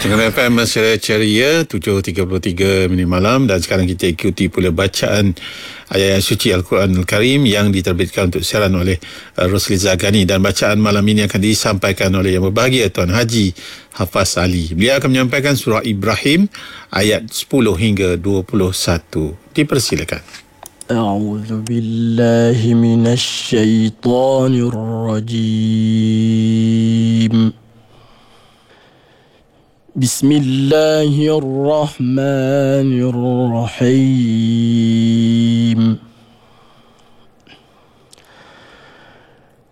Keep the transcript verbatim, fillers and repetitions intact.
Dengan F M Suria Ceria tujuh tiga puluh tiga minit malam, dan sekarang kita ikuti pula bacaan ayat suci Al-Quran Al-Karim yang diterbitkan untuk siaran oleh uh, Rosli Zagani, dan bacaan malam ini akan disampaikan oleh yang berbahagia Tuan Haji Hafaz Ali. Beliau akan menyampaikan surah Ibrahim ayat sepuluh hingga dua puluh satu. Dipersilakan. A'udzu billahi minasy syaithanir rajim. Bismillahirrahmanirrahim.